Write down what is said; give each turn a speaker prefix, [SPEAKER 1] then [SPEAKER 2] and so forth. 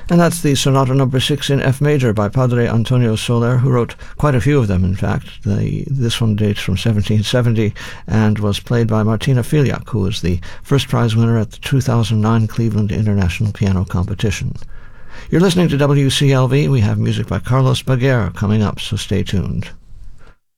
[SPEAKER 1] And that's the Sonata Number 6 in F major by Padre Antonio Soler, who wrote quite a few of them, in fact. This one dates from 1770 and was played by Martina Filiak, who was the first prize winner at the 2009 Cleveland International Piano Competition. You're listening to WCLV. We have music by Carlos Baguer coming up, so stay tuned.